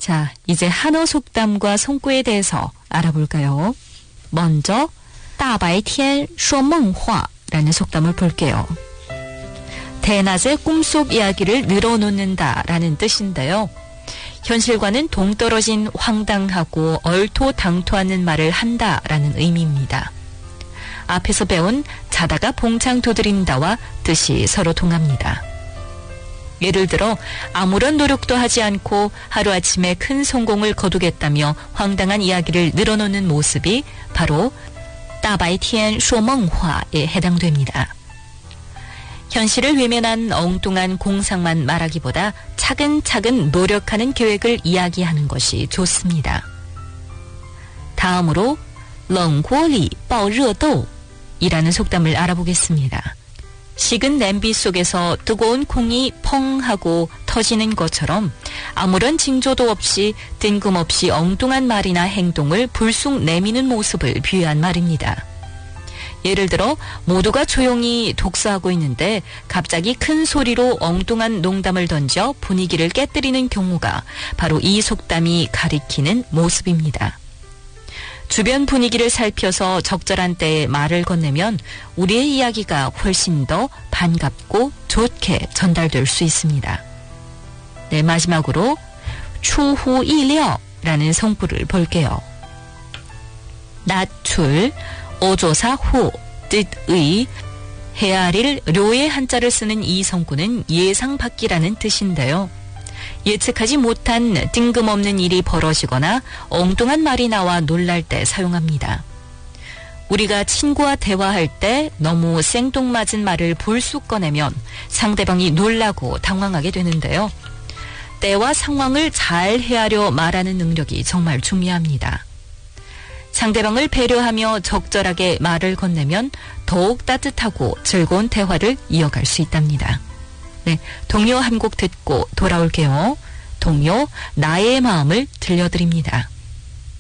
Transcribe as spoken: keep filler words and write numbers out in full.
자, 이제 한어 속담과 성구에 대해서 알아볼까요? 먼저 大白天说梦话라는 속담을 볼게요. 대낮에 꿈속 이야기를 늘어놓는다 라는 뜻인데요. 현실과는 동떨어진 황당하고 얼토당토하는 말을 한다 라는 의미입니다. 앞에서 배운 자다가 봉창 두드린다와 뜻이 서로 동합니다. 예를 들어 아무런 노력도 하지 않고 하루아침에 큰 성공을 거두겠다며 황당한 이야기를 늘어놓는 모습이 바로 大白天说梦话에 해당됩니다. 현실을 외면한 엉뚱한 공상만 말하기보다 차근차근 노력하는 계획을 이야기하는 것이 좋습니다. 다음으로 冷锅里爆热豆 이라는 속담을 알아보겠습니다. 식은 냄비 속에서 뜨거운 콩이 펑 하고 터지는 것처럼 아무런 징조도 없이 뜬금없이 엉뚱한 말이나 행동을 불쑥 내미는 모습을 비유한 말입니다. 예를 들어 모두가 조용히 독서하고 있는데 갑자기 큰 소리로 엉뚱한 농담을 던져 분위기를 깨뜨리는 경우가 바로 이 속담이 가리키는 모습입니다. 주변 분위기를 살펴서 적절한 때에 말을 건네면 우리의 이야기가 훨씬 더 반갑고 좋게 전달될 수 있습니다. 네, 마지막으로出乎意料라는 성구를 볼게요. 낮출, 어조사 호, 뜻의, 헤아릴 료의 한자를 쓰는 이 성구는 예상 밖이라는 뜻인데요. 예측하지 못한 뜬금없는 일이 벌어지거나 엉뚱한 말이 나와 놀랄 때 사용합니다. 우리가 친구와 대화할 때 너무 생뚱맞은 말을 불쑥 꺼내면 상대방이 놀라고 당황하게 되는데요. 때와 상황을 잘 헤아려 말하는 능력이 정말 중요합니다. 상대방을 배려하며 적절하게 말을 건네면 더욱 따뜻하고 즐거운 대화를 이어갈 수 있답니다. 네, 동요 한 곡 듣고 돌아올게요. 동요 나의 마음을 들려드립니다.